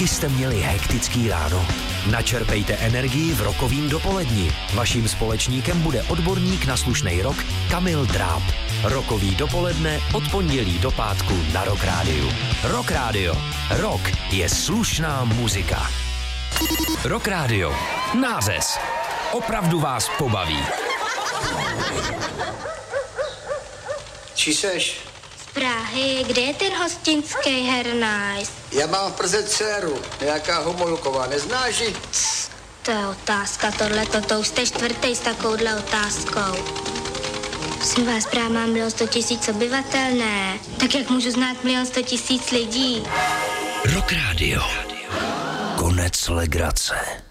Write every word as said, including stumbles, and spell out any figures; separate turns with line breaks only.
Taky jste měli hektický ráno? Načerpejte energii v rokovým dopoledni. Vaším společníkem bude odborník na slušnej rock Kamil Dráb. Rokový dopoledne od pondělí do pátku na Rock Rádiu. Rock Rádio. Rock je slušná muzika. Rock Rádio. Nářez. Opravdu vás pobaví.
Čí seš?
Z Prahy. Kde je ten hostinský hernajs?
Já mám v Praze dceru, nějaká Homolková, neznáš ji?
To je otázka, tohleto, to už jste čtvrtý s takovouhle otázkou. Prosím vás, právě mám milion sto tisíc obyvatel, ne? Tak jak můžu znát milion sto tisíc lidí?
Rock Rádio. Konec legrace.